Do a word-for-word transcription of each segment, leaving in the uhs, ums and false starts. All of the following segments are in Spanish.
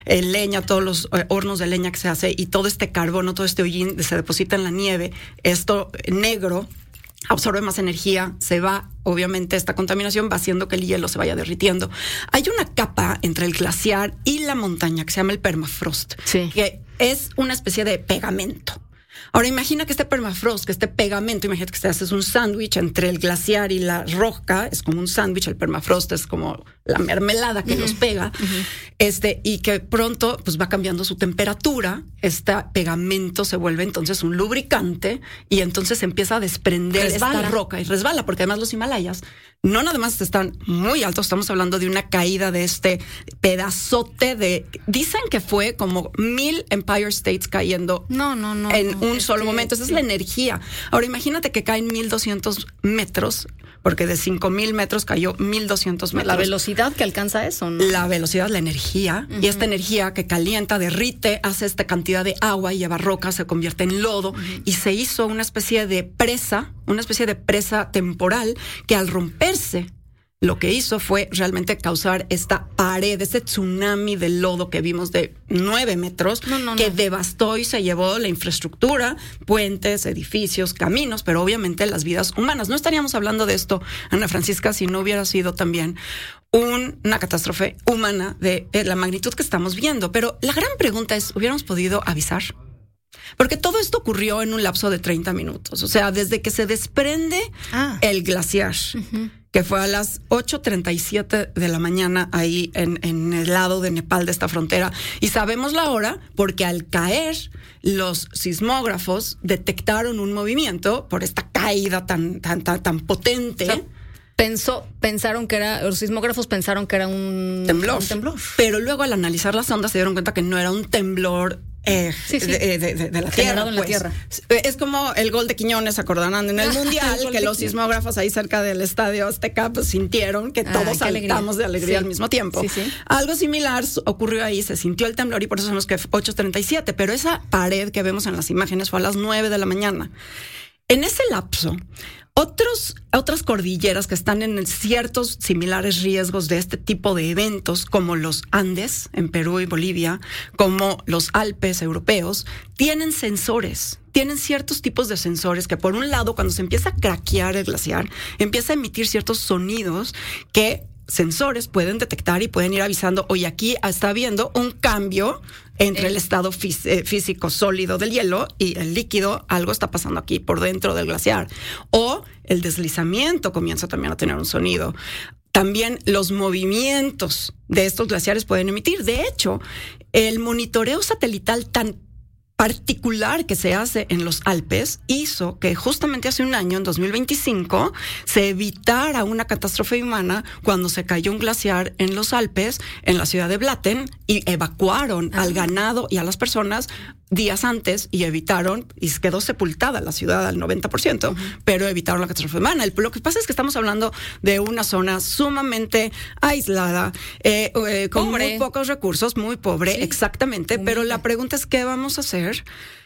eh, leña, todos los eh, hornos de leña que se hace y todo este carbono, todo este hollín se deposita en la nieve, esto negro absorbe más energía, se va, obviamente esta contaminación va haciendo que el hielo se vaya derritiendo. Hay una capa entre el glaciar y la montaña que se llama el permafrost, sí. que es una especie de pegamento. Ahora imagina que este permafrost, que este pegamento, imagínate que te haces un sándwich entre el glaciar y la roca, es como un sándwich, el permafrost es como la mermelada que uh-huh. los pega, uh-huh. este, y que pronto pues va cambiando su temperatura, este pegamento se vuelve entonces un lubricante y entonces se empieza a desprender resbala. esta roca y resbala, porque además los Himalayas no nada más están muy altos, estamos hablando de una caída de este pedazote de, dicen que fue como mil Empire States cayendo no, no, no, en no, un solo que, momento, esa sí. es la energía. Ahora imagínate que caen mil doscientos metros, porque de cinco mil metros cayó mil doscientos metros. La velocidad que alcanza eso, ¿no? La velocidad, la energía, uh-huh. y esta energía que calienta, derrite, hace esta cantidad de agua y lleva roca, se convierte en lodo, uh-huh. y se hizo una especie de presa, una especie de presa temporal que al romperse, lo que hizo fue realmente causar esta pared, este tsunami de lodo que vimos de nueve metros, no, no, que no. devastó y se llevó la infraestructura, puentes, edificios, caminos, pero obviamente las vidas humanas. No estaríamos hablando de esto, Ana Francisca, si no hubiera sido también un, una catástrofe humana de, de la magnitud que estamos viendo. Pero la gran pregunta es, ¿hubiéramos podido avisar? Porque todo esto ocurrió en un lapso de treinta minutos. O sea, desde que se desprende ah. el glaciar, uh-huh. que fue a las ocho treinta y siete de la mañana ahí en, en el lado de Nepal de esta frontera. Y sabemos la hora porque al caer los sismógrafos detectaron un movimiento por esta caída tan, tan, tan, tan potente. O sea, pensó, pensaron que era, los sismógrafos pensaron que era un temblor. un temblor. Pero luego al analizar las ondas se dieron cuenta que no era un temblor Eh, sí, sí. De, de, de, de la tierra, en pues. la tierra. Es como el gol de Quiñones, acordarán en el mundial, el que los sismógrafos ahí cerca del estadio Azteca pues, sintieron que todos ah, saltamos de alegría sí. al mismo tiempo. Sí, sí. Algo similar ocurrió ahí, se sintió el temblor y por eso sabemos que ocho treinta y siete, pero esa pared que vemos en las imágenes fue a las nueve de la mañana. En ese lapso, Otros, otras cordilleras que están en ciertos similares riesgos de este tipo de eventos, como los Andes en Perú y Bolivia, como los Alpes europeos, tienen sensores, tienen ciertos tipos de sensores que por un lado, cuando se empieza a craquear el glaciar, empieza a emitir ciertos sonidos que sensores pueden detectar y pueden ir avisando, oye, aquí está habiendo un cambio entre el estado fí- eh, físico sólido del hielo y el líquido, algo está pasando aquí por dentro del glaciar. O el deslizamiento comienza también a tener un sonido. También los movimientos de estos glaciares pueden emitir. De hecho, el monitoreo satelital tan particular que se hace en los Alpes hizo que justamente hace un año, en dos mil veinticinco, se evitara una catástrofe humana cuando se cayó un glaciar en los Alpes, en la ciudad de Blatten, y evacuaron ah. al ganado y a las personas días antes y evitaron, y quedó sepultada la ciudad al noventa por ciento, uh-huh. pero evitaron la catástrofe humana. El, lo que pasa es que estamos hablando de una zona sumamente aislada, eh, eh, con pobre. muy pocos recursos, muy pobre, sí. exactamente, Humilde. Pero la pregunta es, ¿qué vamos a hacer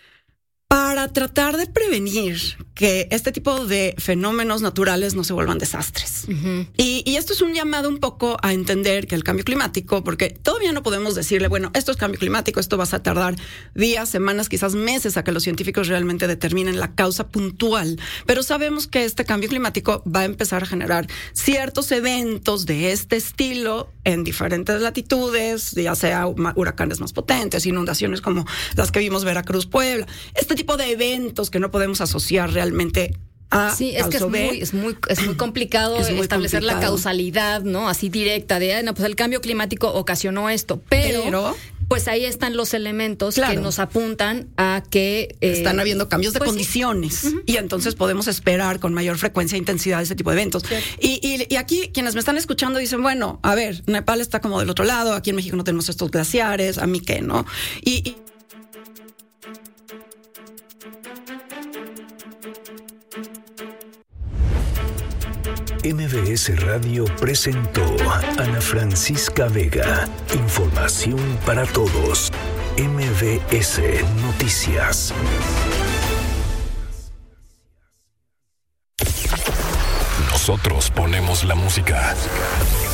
para tratar de prevenir que este tipo de fenómenos naturales no se vuelvan desastres? Uh-huh. Y, y esto es un llamado un poco a entender que el cambio climático, porque todavía no podemos decirle, bueno, esto es cambio climático, esto va a tardar días, semanas, quizás meses a que los científicos realmente determinen la causa puntual, pero sabemos que este cambio climático va a empezar a generar ciertos eventos de este estilo en diferentes latitudes, ya sea huracanes más potentes, inundaciones como las que vimos Veracruz, Puebla, este tipo de eventos que no podemos asociar realmente a sí, es que es muy, es muy, es muy complicado es muy establecer complicado. La causalidad, ¿no? Así directa de, no, pues el cambio climático ocasionó esto, pero, pero pues ahí están los elementos claro. que nos apuntan a que eh, están habiendo cambios de pues condiciones sí. uh-huh. y entonces uh-huh. podemos esperar con mayor frecuencia e intensidad ese tipo de eventos. Sí. Y, y, y aquí quienes me están escuchando dicen, bueno, a ver, Nepal está como del otro lado, aquí en México no tenemos estos glaciares, a mí qué, ¿no? Y, y M V S Radio presentó Ana Francisca Vega. Información para todos. M V S Noticias. Nosotros ponemos la música.